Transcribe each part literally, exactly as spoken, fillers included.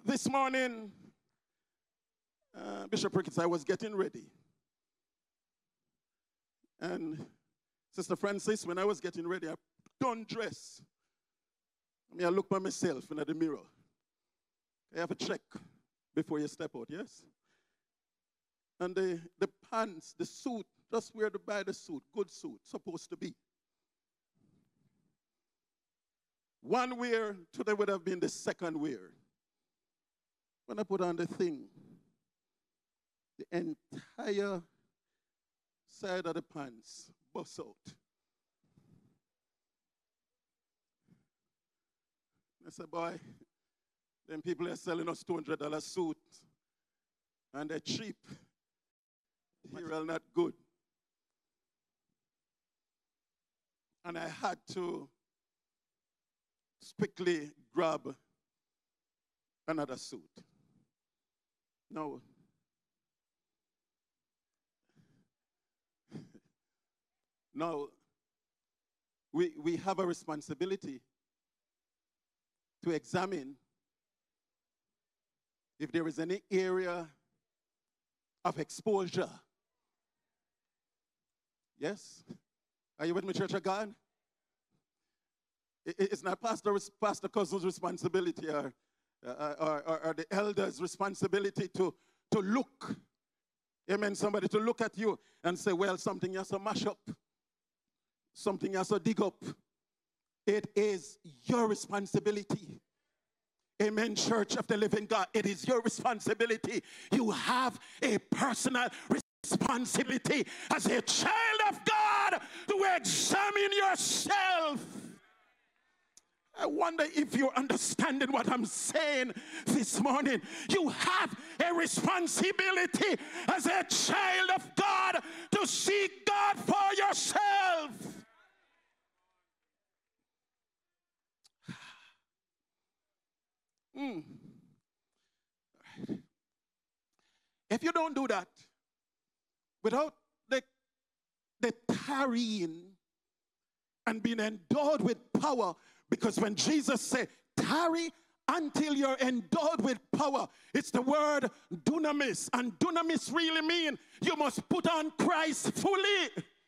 This morning, uh, Bishop Ricketts, I was getting ready. And Sister Francis, when I was getting ready, I don't dress. I mean, I look by myself in the mirror. I have a check before you step out, yes? And the, the pants, the suit, just where to buy the suit, good suit, supposed to be. One wear, today would have been the second wear. When I put on the thing, the entire side of the pants bust out. I said, boy, then people are selling us two hundred dollar suits, and they're cheap. Material not good. And I had to quickly grab another suit. Now, now we, we have a responsibility to examine if there is any area of exposure. Yes? Are you with me, Church of God? It's not Pastor, Pastor Cousin's responsibility or, uh, or, or, or the elder's responsibility to, to look. Amen. Somebody to look at you and say, well, something has to mash up. Something has to dig up. It is your responsibility. Amen, Church of the Living God. It is your responsibility. You have a personal responsibility as a child of God to examine yourself. I wonder if you're understanding what I'm saying this morning. You have a responsibility as a child of God to seek God for yourself. Mm. If you don't do that, without the, the tarrying and being endowed with power, because when Jesus said, tarry until you're endowed with power, it's the word dunamis. And dunamis really means you must put on Christ fully.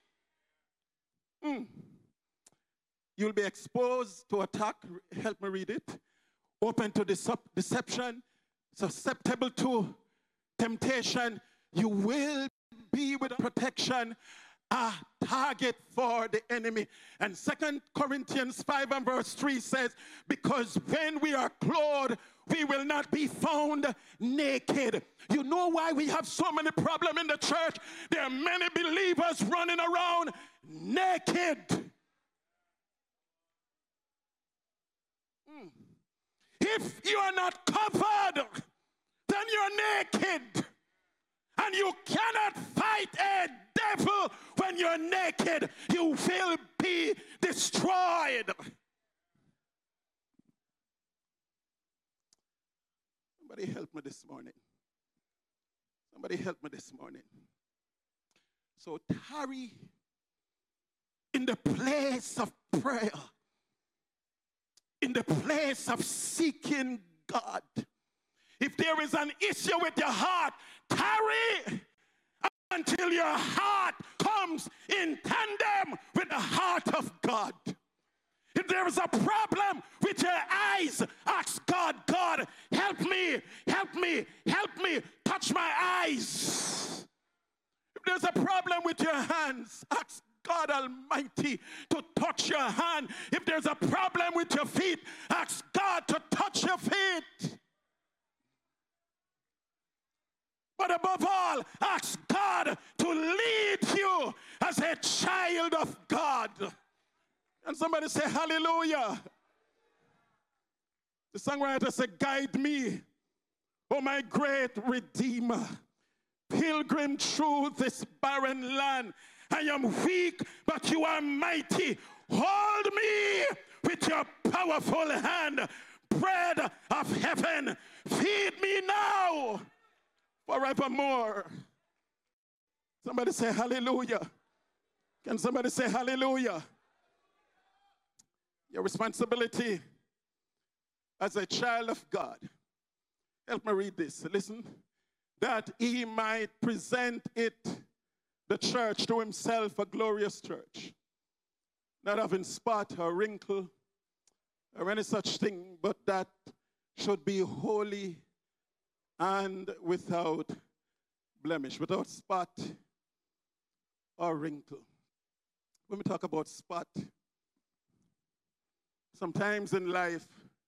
Mm. You'll be exposed to attack. Help me read it. Open to deception, susceptible to temptation. You will be with protection, a target for the enemy. And Second Corinthians five and verse three says, because when we are clothed, we will not be found naked. You know why we have so many problems in the church? There are many believers running around naked. Mm. If you are not covered, then you're naked. And you cannot fight a devil when you're naked. You will be destroyed. Somebody help me this morning. Somebody help me this morning. So tarry in the place of prayer, in the place of seeking God. If there is an issue with your heart, tarry until your heart comes in tandem with the heart of God. If there is a problem with your eyes, ask God, God, help me, help me, help me, touch my eyes. If there's a problem with your hands, ask God Almighty to touch your hand. If there's a problem with your feet, ask God to touch your feet. But above all, ask God to lead you as a child of God. And somebody say hallelujah. The songwriter said, guide me, oh my great Redeemer, pilgrim through this barren land. I am weak, but you are mighty. Hold me with your powerful hand. Bread of heaven, feed me now forevermore. Somebody say hallelujah. Can somebody say hallelujah? Your responsibility as a child of God Help me read this. Listen. That he might present it, the church, to himself, a glorious church, not having spot or wrinkle or any such thing, but that should be holy and without blemish, without spot or wrinkle. When we talk about spot, sometimes in life,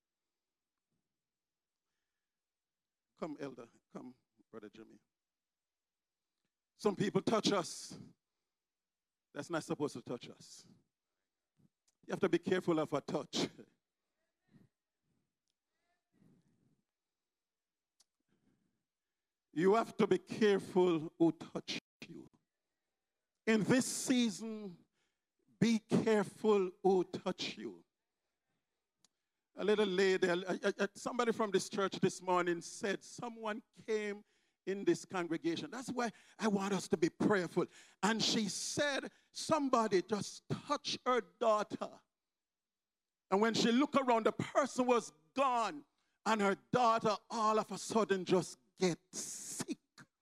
come elder, come Brother Jimmy. Some people touch us. That's not supposed to touch us. You have to be careful of a touch. You have to be careful who touch you. In this season, be careful who touch you. A little lady, somebody from this church this morning said someone came in this congregation. That's why I want us to be prayerful. And she said somebody just touched her daughter. And when she looked around, the person was gone. And her daughter all of a sudden just gets sick.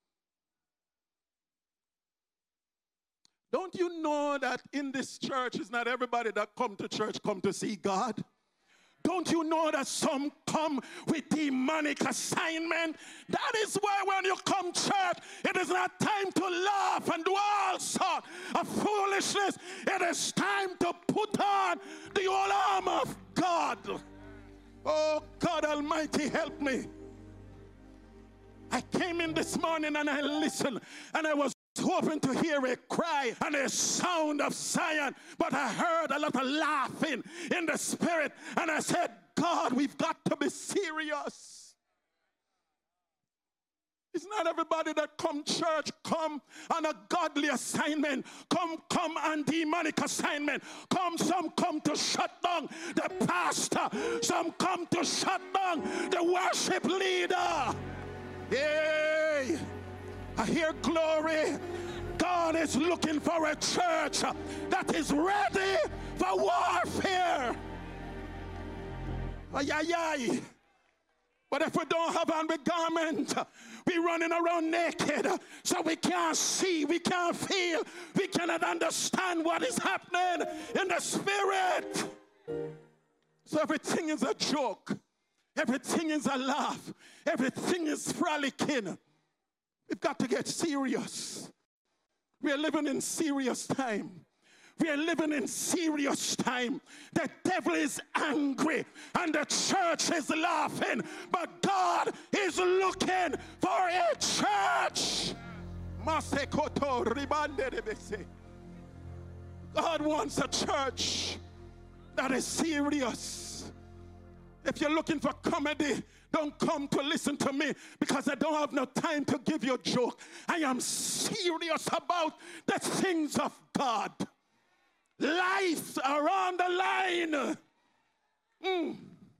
Don't you know that in this church, it's not everybody that come to church come to see God? Don't you know that some come with demonic assignment? That is why when you come to church, it is not time to laugh and do all sorts of foolishness. It is time to put on the whole armor of God. Oh, God Almighty, help me. I came in this morning and I listened, and I was hoping to hear a cry and a sound of Zion, but I heard a lot of laughing in the spirit, and I said, God, we've got to be serious. It's not everybody that come church come on a godly assignment. Come, come on demonic assignment. Come, some come to shut down the pastor. Some come to shut down the worship leader. Hey, I hear glory. God is looking for a church that is ready for warfare. Ay, ay, ay. But if we don't have on the garment, we're running around naked, so we can't see, we can't feel, we cannot understand what is happening in the spirit. So everything is a joke. Everything is a laugh. Everything is frolicking. We've got to get serious. We are living in serious time. We are living in serious time. The devil is angry and the church is laughing, but God is looking for a church. God wants a church that is serious. If you're looking for comedy, don't come to listen to me, because I don't have no time to give you a joke. I am serious about the things of God. Lives are on the line. Mm.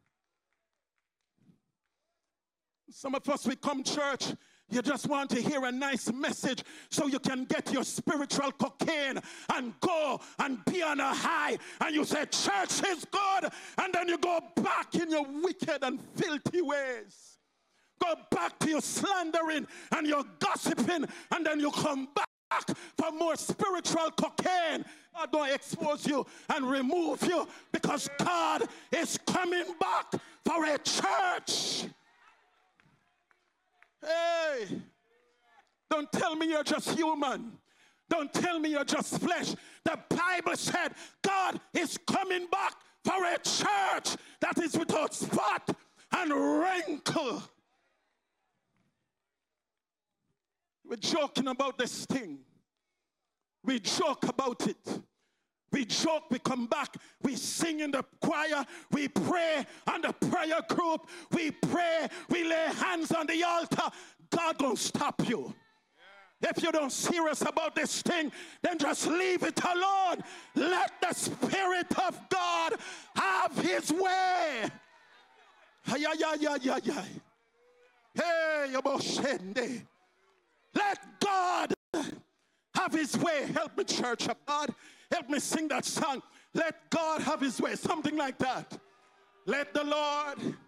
Some of us, we come church, you just want to hear a nice message so you can get your spiritual cocaine and go and be on a high. And you say, church is good. And then you go back in your wicked and filthy ways. Go back to your slandering and your gossiping. And then you come back for more spiritual cocaine. God don't expose you and remove you, because God is coming back for a church. Hey, don't tell me you're just human. Don't tell me you're just flesh. The Bible said God is coming back for a church that is without spot and wrinkle. We're joking about this thing. We joke about it. We joke, we come back, we sing in the choir, we pray on the prayer group, we pray, we lay hands on the altar. God gonna stop you. Yeah. If you don't serious about this thing, then just leave it alone. Let the Spirit of God have his way. Ay, ay, ay, ay, ay, ay. Hey, Yaboshende. Let God have his way. Help me, church of God. Help me sing that song. Let God have his way. Something like that. Let the Lord